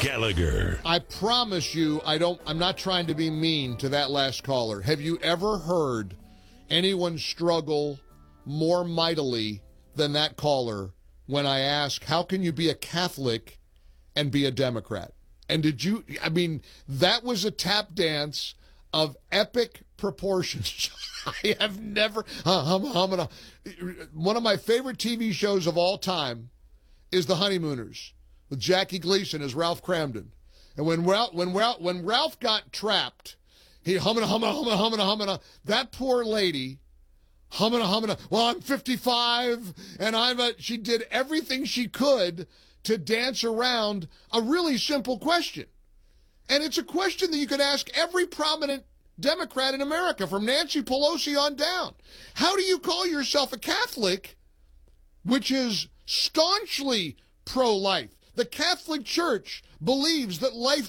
Gallagher. I promise you, I'm not trying to be mean to that last caller. Have you ever heard anyone struggle more mightily than that caller when I ask, how can you be a Catholic and be a Democrat? And that was a tap dance of epic proportions. I have never, one of my favorite TV shows of all time is The Honeymooners with Jackie Gleason as Ralph Cramden. And when Ralph got trapped, he humming, that poor lady, humming, well, I'm 55, and she did everything she could to dance around a really simple question. And it's a question that you could ask every prominent Democrat in America, from Nancy Pelosi on down. How do you call yourself a Catholic, which is staunchly pro-life? The Catholic Church believes that life